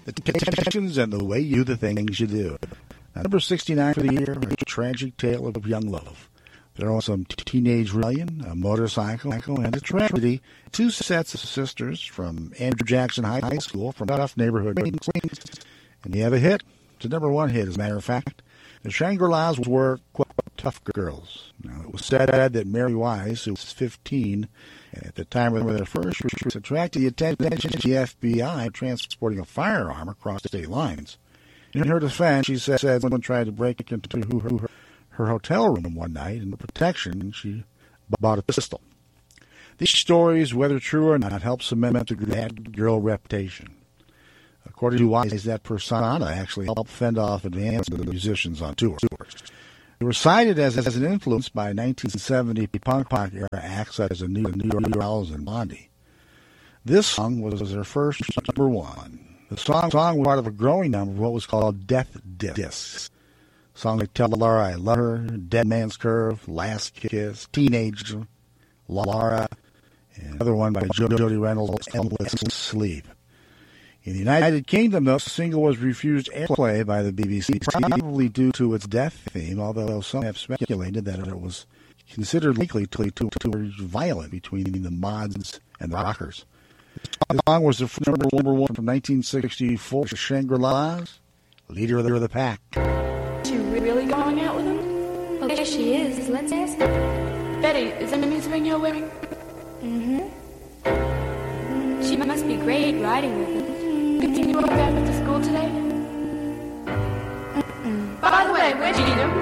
the tensions and the way you do the things you do. Now, number 69 for the year, A Tragic Tale of Young Love. There are some teenage rebellion, a motorcycle, and a tragedy. Two sets of sisters from Andrew Jackson High School from a tough neighborhood. And you have a hit. It's a number one hit, as a matter of fact. The Shangri-Las were, quote, tough girls. Now, it was said that Mary Wise, who was 15 at the time of their first release, attracted the attention of the FBI transporting a firearm across state lines. In her defense, she said someone tried to break into her hotel room one night, and for protection, she bought a pistol. These stories, whether true or not, help cement the bad girl reputation. According to Wise, that persona actually helped fend off advanced musicians on tour. They were cited as an influence by 1970 punk rock era acts such as the New York Dolls and Blondie. This song was their first number one. The song was part of a growing number of what was called death discs. Songs like Tell Laura I Love Her, Dead Man's Curve, Last Kiss, Teenager, Laura, and another one by Jody Reynolds, Endless Sleep. In the United Kingdom, though, the single was refused airplay by the BBC, probably due to its death theme, although some have speculated that it was considered likely to violent between the mods and the rockers. The song was the number one from 1964, Shangri-Las, Leader of the Pack. Is she really going out with him? Okay, she is. Let's ask her. Betty, is that the music ring you're wearing? She must be great riding with him. Continue going back to school today? By the way, where'd you get him?